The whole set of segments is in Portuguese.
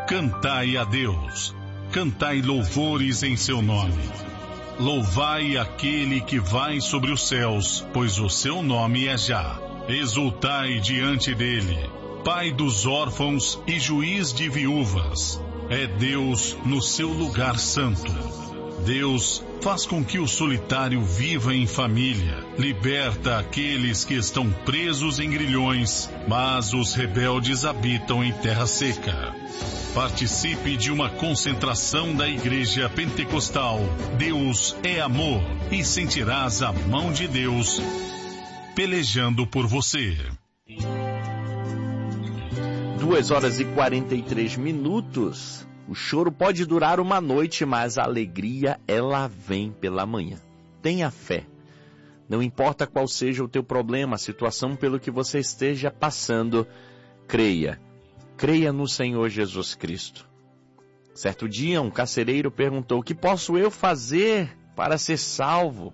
Cantai a Deus, cantai louvores em seu nome. Louvai aquele que vai sobre os céus, pois o seu nome é Já. Exultai diante dele, Pai dos órfãos e juiz de viúvas. É Deus no seu lugar santo. Deus faz com que o solitário viva em família, liberta aqueles que estão presos em grilhões, mas os rebeldes habitam em terra seca. Participe de uma concentração da Igreja Pentecostal Deus é Amor e sentirás a mão de Deus pelejando por você. 2h43. O choro pode durar uma noite, mas a alegria, ela vem pela manhã. Tenha fé. Não importa qual seja o teu problema, a situação pelo que você esteja passando, creia. Creia no Senhor Jesus Cristo. Certo dia, um carcereiro perguntou: o que posso eu fazer para ser salvo?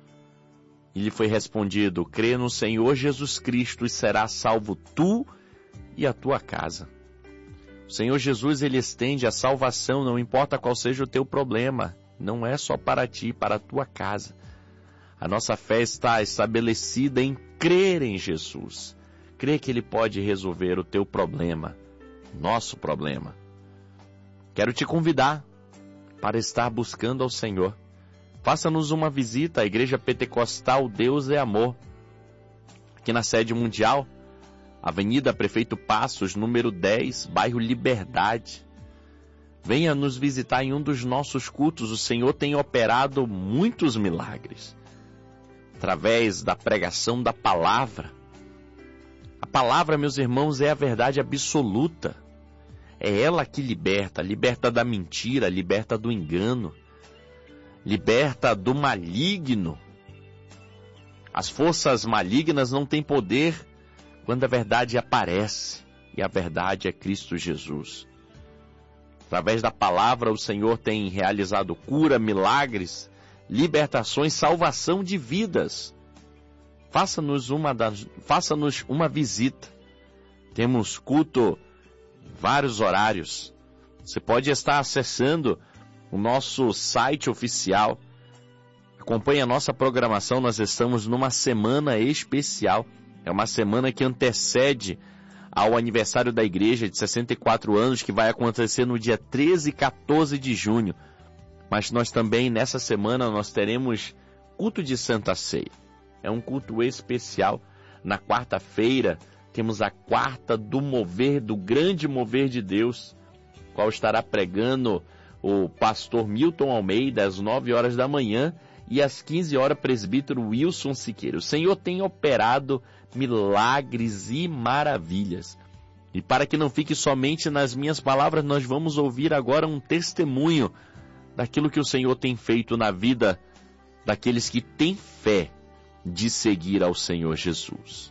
E lhe foi respondido: crê no Senhor Jesus Cristo e serás salvo tu e a tua casa. O Senhor Jesus, Ele estende a salvação, não importa qual seja o teu problema. Não é só para ti, para a tua casa. A nossa fé está estabelecida em crer em Jesus. Crer que Ele pode resolver o teu problema, nosso problema. Quero te convidar para estar buscando ao Senhor. Faça-nos uma visita à Igreja Pentecostal Deus é Amor, aqui na sede mundial, Avenida Prefeito Passos, número 10, bairro Liberdade. Venha nos visitar em um dos nossos cultos. O Senhor tem operado muitos milagres, através da pregação da palavra. A palavra, meus irmãos, é a verdade absoluta. É ela que liberta, liberta da mentira, liberta do engano, liberta do maligno. As forças malignas não têm poder quando a verdade aparece, e a verdade é Cristo Jesus. Através da palavra, o Senhor tem realizado cura, milagres, libertações, salvação de vidas. Faça-nos uma visita. Temos culto em vários horários. Você pode estar acessando o nosso site oficial. Acompanhe a nossa programação. Nós estamos numa semana especial. É uma semana que antecede ao aniversário da igreja de 64 anos, que vai acontecer no dia 13 e 14 de junho. Mas nós também, nessa semana, nós teremos culto de Santa Ceia. É um culto especial. Na quarta-feira, temos a quarta do mover, do grande mover de Deus, qual estará pregando o pastor Milton Almeida, às 9 horas da manhã, e às 15 horas, presbítero Wilson Siqueira. O Senhor tem operado milagres e maravilhas. E para que não fique somente nas minhas palavras, nós vamos ouvir agora um testemunho daquilo que o Senhor tem feito na vida daqueles que têm fé de seguir ao Senhor Jesus.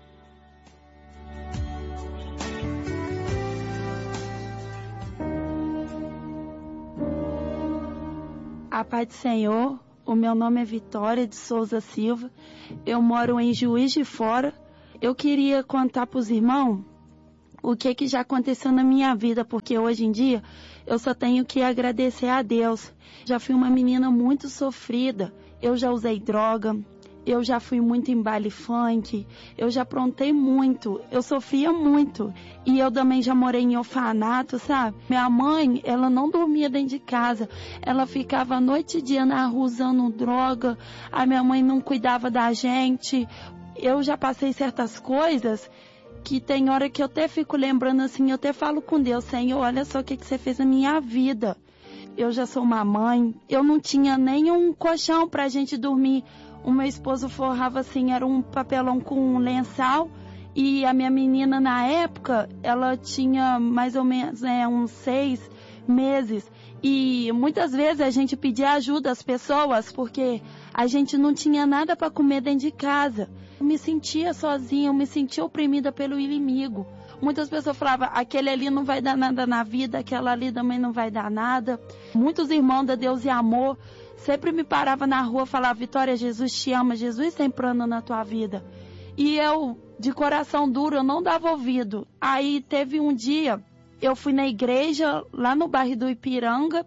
A paz do Senhor. O meu nome é Vitória de Souza Silva, eu moro em Juiz de Fora. Eu queria contar para os irmãos o que já aconteceu na minha vida, porque hoje em dia eu só tenho que agradecer a Deus. Já fui uma menina muito sofrida, eu já usei droga, eu já fui muito em baile funk, eu já aprontei muito, eu sofria muito. E eu também já morei em orfanato, sabe? Minha mãe, ela não dormia dentro de casa, ela ficava noite e dia na rua usando droga, a minha mãe não cuidava da gente. Eu já passei certas coisas que tem hora que eu até fico lembrando assim, eu até falo com Deus: Senhor, olha só o que você fez na minha vida. Eu já sou uma mãe, eu não tinha nenhum colchão pra gente dormir. O meu esposo forrava assim, era um papelão com um lençol, e a minha menina na época, ela tinha mais ou menos uns 6 meses, e muitas vezes a gente pedia ajuda às pessoas, porque a gente não tinha nada para comer dentro de casa. Eu me sentia sozinha, eu me sentia oprimida pelo inimigo. Muitas pessoas falavam: aquele ali não vai dar nada na vida, aquela ali também não vai dar nada. Muitos irmãos da Deus e Amor sempre me paravam na rua e falavam: Vitória, Jesus te ama, Jesus tem plano na tua vida. E eu, de coração duro, eu não dava ouvido. Aí teve um dia eu fui na igreja, lá no bairro do Ipiranga,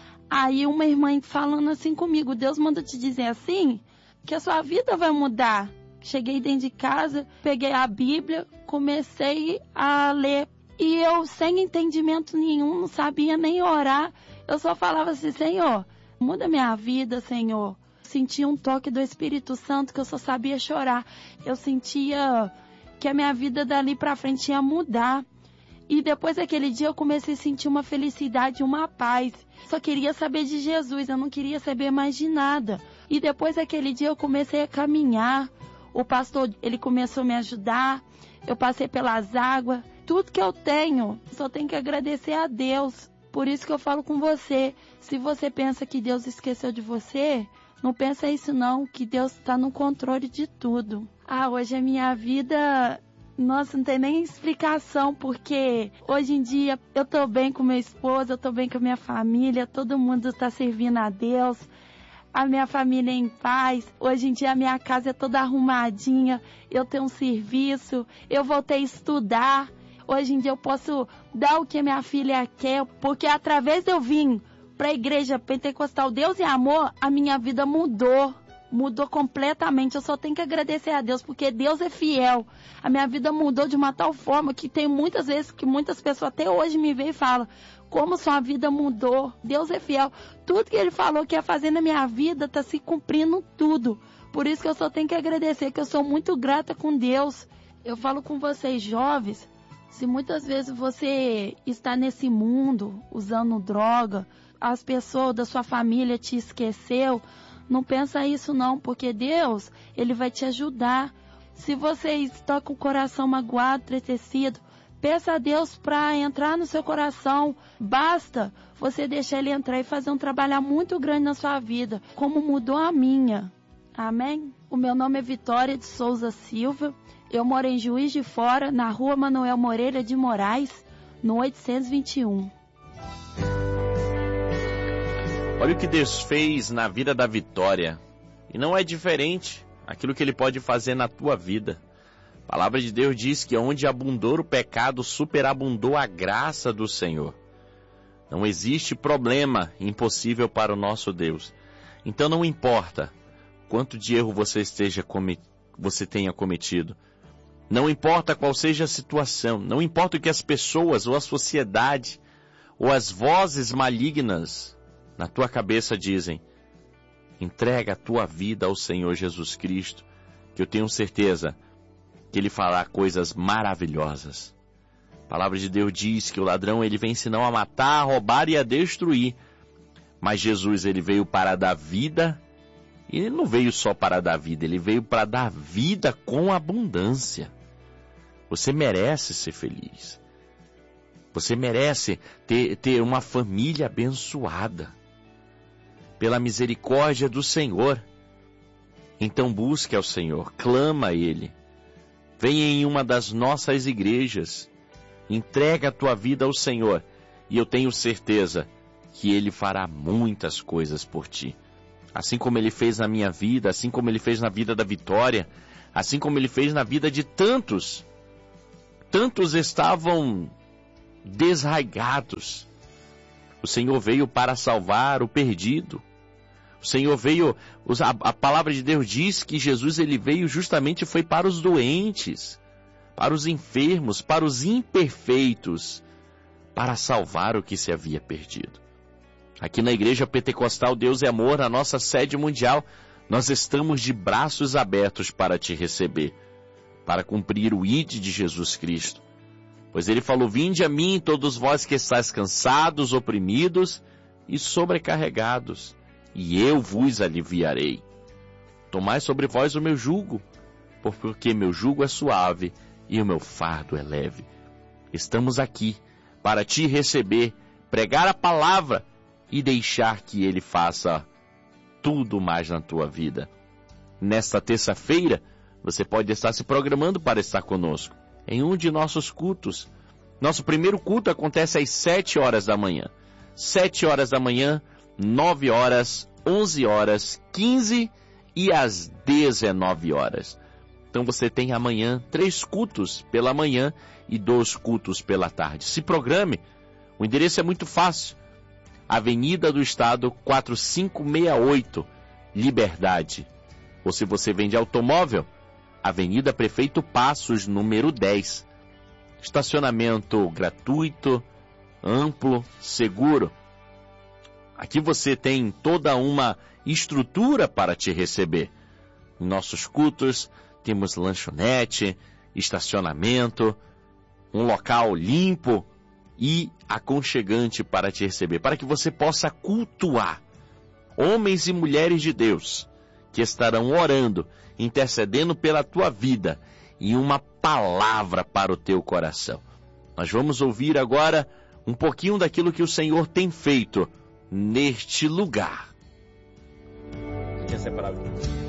aí uma irmã falando assim comigo, Deus manda te dizer assim, que a sua vida vai mudar. Cheguei dentro de casa, peguei a Bíblia, comecei a ler, e eu sem entendimento nenhum, não sabia nem orar, eu só falava assim, Senhor, muda minha vida, Senhor. Sentia um toque do Espírito Santo que eu só sabia chorar. Eu sentia que a minha vida dali pra frente ia mudar. E depois daquele dia eu comecei a sentir uma felicidade, uma paz. Só queria saber de Jesus, eu não queria saber mais de nada. E depois daquele dia eu comecei a caminhar. O pastor, ele começou a me ajudar. Eu passei pelas águas. Tudo que eu tenho, só tenho que agradecer a Deus. Por isso que eu falo com você. Se você pensa que Deus esqueceu de você, não pensa isso não, que Deus está no controle de tudo. Hoje a minha vida, nossa, não tem nem explicação, porque hoje em dia eu tô bem com meu esposo, eu tô bem com a minha família, todo mundo está servindo a Deus, a minha família é em paz. Hoje em dia a minha casa é toda arrumadinha, eu tenho um serviço, eu voltei a estudar. Hoje em dia eu posso dar o que a minha filha quer, porque através de eu vir para a igreja pentecostal Deus e Amor, a minha vida mudou completamente. Eu só tenho que agradecer a Deus, porque Deus é fiel. A minha vida mudou de uma tal forma que tem muitas vezes que muitas pessoas até hoje me veem e falam, como sua vida mudou, Deus é fiel. Tudo que Ele falou que ia fazer na minha vida está se cumprindo tudo. Por isso que eu só tenho que agradecer, que eu sou muito grata com Deus. Eu falo com vocês jovens, se muitas vezes você está nesse mundo usando droga, as pessoas da sua família te esqueceu, não pensa isso não, porque Deus, Ele vai te ajudar. Se você está com o coração magoado, entristecido, peça a Deus para entrar no seu coração. Basta você deixar Ele entrar e fazer um trabalho muito grande na sua vida, como mudou a minha. Amém? O meu nome é Vitória de Souza Silva. Eu moro em Juiz de Fora, na rua Manuel Moreira de Moraes, no 821. Olha o que Deus fez na vida da Vitória. E não é diferente aquilo que Ele pode fazer na tua vida. A palavra de Deus diz que onde abundou o pecado, superabundou a graça do Senhor. Não existe problema impossível para o nosso Deus. Então não importa quanto de erro você tenha cometido. Não importa qual seja a situação. Não importa o que as pessoas ou a sociedade ou as vozes malignas na tua cabeça dizem. Entrega a tua vida ao Senhor Jesus Cristo, que eu tenho certeza que Ele fará coisas maravilhosas. A palavra de Deus diz que o ladrão ele vem senão a matar, a roubar e a destruir. Mas Jesus ele veio para dar vida, e Ele não veio só para dar vida, Ele veio para dar vida com abundância. Você merece ser feliz. Você merece ter uma família abençoada pela misericórdia do Senhor. Então busque ao Senhor, clama a Ele. Venha em uma das nossas igrejas, entrega a tua vida ao Senhor, e eu tenho certeza que Ele fará muitas coisas por ti. Assim como Ele fez na minha vida, assim como Ele fez na vida da Vitória, assim como Ele fez na vida de tantos. Tantos estavam desraigados. O Senhor veio para salvar o perdido. O Senhor veio, a palavra de Deus diz que Jesus ele veio justamente foi para os doentes, para os enfermos, para os imperfeitos, para salvar o que se havia perdido. Aqui na Igreja Pentecostal Deus é Amor, na nossa sede mundial, nós estamos de braços abertos para te receber, para cumprir o ID de Jesus Cristo. Pois Ele falou, vinde a mim todos vós que estáis cansados, oprimidos e sobrecarregados, e eu vos aliviarei. Tomai sobre vós o meu jugo, porque meu jugo é suave e o meu fardo é leve. Estamos aqui para te receber, pregar a palavra e deixar que Ele faça tudo mais na tua vida. Nesta terça-feira, você pode estar se programando para estar conosco em um de nossos cultos. Nosso primeiro culto acontece às 7 horas da manhã. 7 horas da manhã, 9 horas, 11 horas, 15 e às 19 horas. Então você tem amanhã 3 cultos pela manhã e 2 cultos pela tarde. Se programe. O endereço é muito fácil. Avenida do Estado 4568, Liberdade. Ou se você vende automóvel, Avenida Prefeito Passos, número 10. Estacionamento gratuito, amplo, seguro. Aqui você tem toda uma estrutura para te receber. Em nossos cultos temos lanchonete, estacionamento, um local limpo e aconchegante para te receber, para que você possa cultuar homens e mulheres de Deus que estarão orando, intercedendo pela tua vida e uma palavra para o teu coração. Nós vamos ouvir agora um pouquinho daquilo que o Senhor tem feito neste lugar. Tinha separado.